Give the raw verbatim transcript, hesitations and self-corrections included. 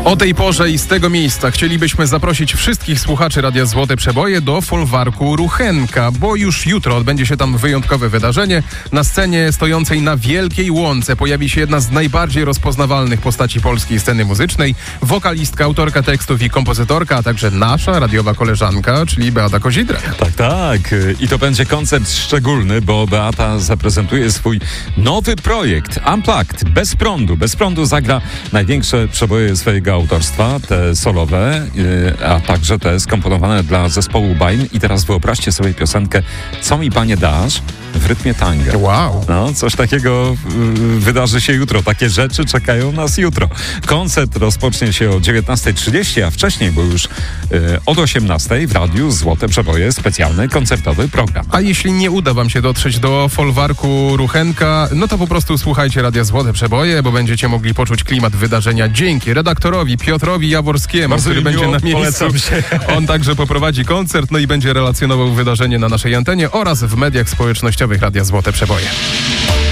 O tej porze i z tego miejsca chcielibyśmy zaprosić wszystkich słuchaczy Radia Złote Przeboje do folwarku Ruchenka, bo już jutro odbędzie się tam wyjątkowe wydarzenie. Na scenie stojącej na wielkiej łące pojawi się jedna z najbardziej rozpoznawalnych postaci polskiej sceny muzycznej, wokalistka, autorka tekstów i kompozytorka, a także nasza radiowa koleżanka, czyli Beata Kozidra. Tak, tak. I to będzie koncert szczególny, bo Beata zaprezentuje swój nowy projekt Unplugged, bez prądu. Bez prądu zagra największe przeboje swojego autorstwa, te solowe, yy, a także te skomponowane dla zespołu Bain. I teraz wyobraźcie sobie piosenkę Co mi panie dasz w rytmie tanga. Wow. No, coś takiego yy, wydarzy się jutro. Takie rzeczy czekają nas jutro. Koncert rozpocznie się o dziewiętnasta trzydzieści, a wcześniej, bo już yy, od osiemnastej w Radiu Złote Przeboje specjalny koncertowy program. A jeśli nie uda wam się dotrzeć do folwarku Ruchenka, no to po prostu słuchajcie Radia Złote Przeboje, bo będziecie mogli poczuć klimat wydarzenia dzięki redaktorowi Piotrowi Jaworskiemu, Bardzo który będzie na miejscu. On także poprowadzi koncert, no i będzie relacjonował wydarzenie na naszej antenie oraz w mediach społecznościowych Radia Złote Przeboje.